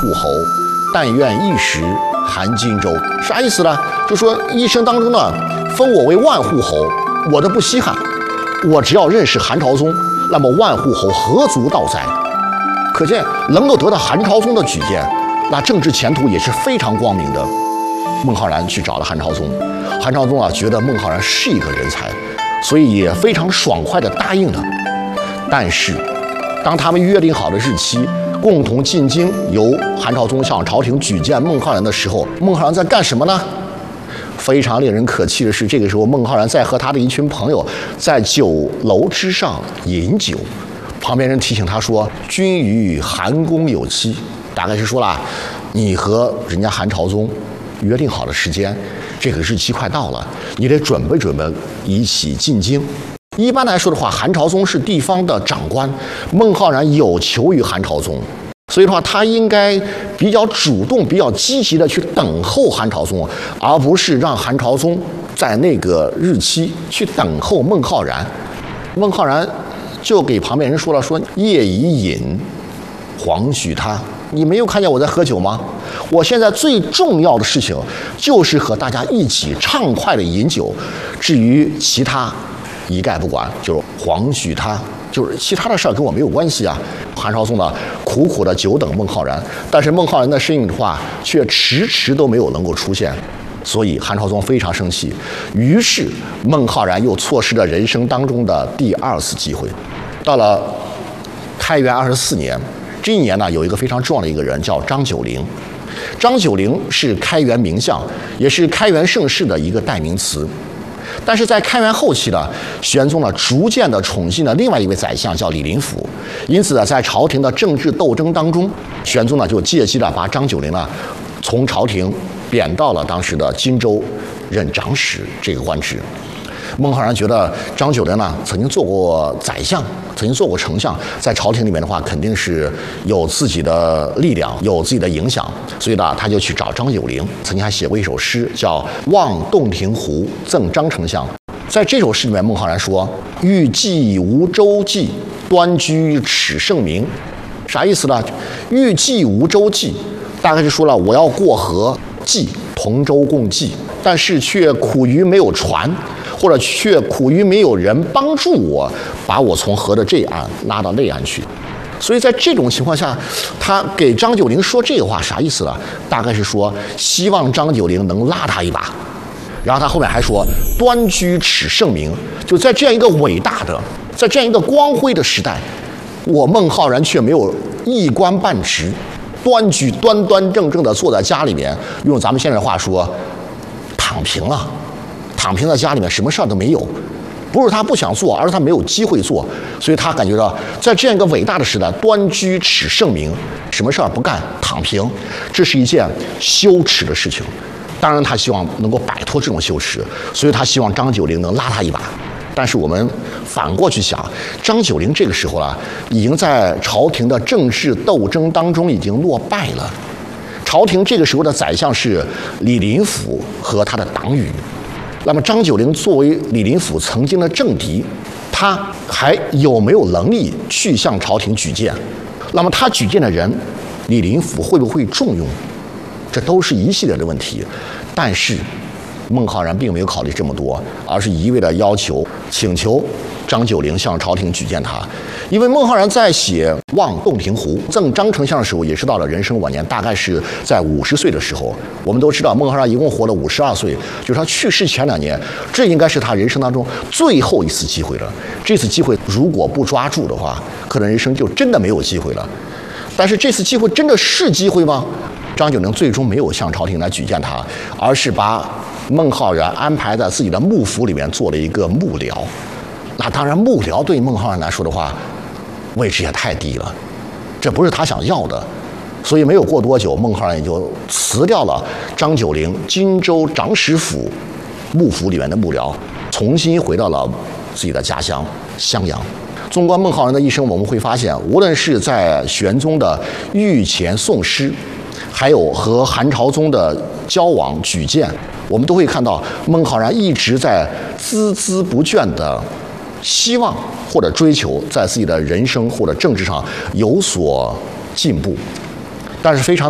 户侯，但愿一时含荆州。啥意思呢？就说一生当中呢，封我为万户侯，我都不稀罕。我只要认识韩朝宗，那么万户侯何足道哉？可见能够得到韩朝宗的举荐，那政治前途也是非常光明的。孟浩然去找了韩朝宗，韩朝宗啊觉得孟浩然是一个人才，所以也非常爽快地答应了。但是，当他们约定好的日期，共同进京，由韩朝宗向朝廷举荐孟浩然的时候，孟浩然在干什么呢？非常令人可气的是，这个时候孟浩然在和他的一群朋友在酒楼之上饮酒，旁边人提醒他说：“君与韩公有期。”大概是说了，你和人家韩朝宗约定好的时间，这个日期快到了，你得准备准备，一起进京。一般来说的话，韩朝宗是地方的长官，孟浩然有求于韩朝宗，所以的话，他应该比较主动、比较积极的去等候韩朝宗，而不是让韩朝宗在那个日期去等候孟浩然。孟浩然就给旁边人说了：“说夜已饮，黄许他。你没有看见我在喝酒吗？我现在最重要的事情就是和大家一起畅快的饮酒，至于其他一概不管，就是黄许他，就是其他的事儿跟我没有关系啊。”韩朝宗呢，苦苦的久等孟浩然，但是孟浩然的身影的话，却迟迟都没有能够出现，所以韩朝宗非常生气。于是孟浩然又错失了人生当中的第二次机会。到了开元24年，这一年呢，有一个非常重要的一个人叫张九龄。张九龄是开元名相，也是开元盛世的一个代名词。但是在开元后期呢，玄宗呢逐渐的宠信了另外一位宰相叫李林甫，因此呢，在朝廷的政治斗争当中，玄宗呢就借机的把张九龄呢从朝廷贬到了当时的荆州任长史这个官职。孟浩然觉得张九龄呢曾经做过宰相，曾经做过丞相，在朝廷里面的话肯定是有自己的力量，有自己的影响，所以呢他就去找张九龄，曾经还写过一首诗叫《望洞庭湖赠张丞相》。在这首诗里面，孟浩然说：“欲济无舟楫，端居耻圣明。”啥意思呢？欲济无舟楫，大概是说了我要过河济，同舟共济，但是却苦于没有船，或者却苦于没有人帮助我，把我从河的这岸拉到那岸去。所以在这种情况下，他给张九龄说这个话啥意思呢？大概是说希望张九龄能拉他一把。然后他后面还说：“端居耻圣明。”就在这样一个伟大的，在这样一个光辉的时代，我孟浩然却没有一官半职，端居端端正正的坐在家里面，用咱们现在的话说，躺平了，躺平在家里面，什么事儿都没有。不是他不想做，而是他没有机会做，所以他感觉到在这样一个伟大的时代，端居耻圣明，什么事儿不干，躺平，这是一件羞耻的事情。当然，他希望能够摆脱这种羞耻，所以他希望张九龄能拉他一把。但是我们反过去想，张九龄这个时候啊，已经在朝廷的政治斗争当中已经落败了。朝廷这个时候的宰相是李林甫和他的党羽。那么张九龄作为李林甫曾经的政敌，他还有没有能力去向朝廷举荐？那么他举荐的人，李林甫会不会重用？这都是一系列的问题。但是孟浩然并没有考虑这么多，而是一味的请求张九龄向朝廷举荐他。因为孟浩然在写《望洞庭湖赠张丞相》的时候，也是到了人生晚年，大概是在50岁的时候。我们都知道孟浩然一共活了52岁，就是他去世前2年，这应该是他人生当中最后一次机会了。这次机会如果不抓住的话，可能人生就真的没有机会了。但是这次机会真的是机会吗？张九龄最终没有向朝廷来举荐他，而是把孟浩然安排在自己的幕府里面做了一个幕僚。那当然，幕僚对孟浩然来说的话，位置也太低了，这不是他想要的。所以没有过多久，孟浩然也就辞掉了张九龄荆州长史府幕府里面的幕僚，重新回到了自己的家乡襄阳。纵观孟浩然的一生，我们会发现，无论是在玄宗的御前诵诗，还有和韩朝宗的交往举荐，我们都会看到孟浩然一直在孜孜不倦的希望或者追求在自己的人生或者政治上有所进步。但是非常